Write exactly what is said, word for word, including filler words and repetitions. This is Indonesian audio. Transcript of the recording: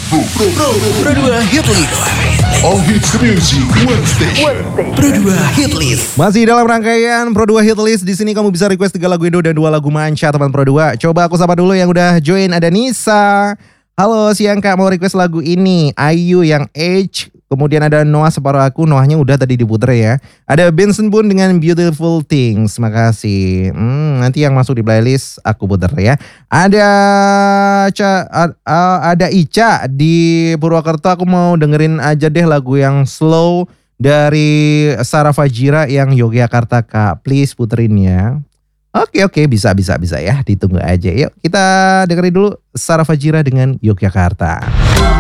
Pro, Pro, Pro, Pro dua Hit List. All hits music, one station. Pro dua Hit List. Masih dalam rangkaian Pro dua Hit List. Di sini kamu bisa request tiga lagu Indo dan dua lagu manca teman Pro dua. Coba aku sapa dulu yang udah join. Ada Nisa. Halo siang kak, mau request lagu ini Ayu yang Age. Kemudian ada Noah Separuh Aku. Noahnya udah tadi diputer ya. Ada Benson Boone dengan Beautiful Things. Makasih. Hmm, nanti yang masuk di playlist aku puter ya. Ada Ca, uh, ada Ica di Purwokerto. Aku mau dengerin aja deh lagu yang slow dari Sarah Fajira yang Yogyakarta kak. Please puterin ya. Oke oke bisa bisa bisa ya. Ditunggu aja. Yuk kita dengerin dulu Sarah Fajira dengan Yogyakarta.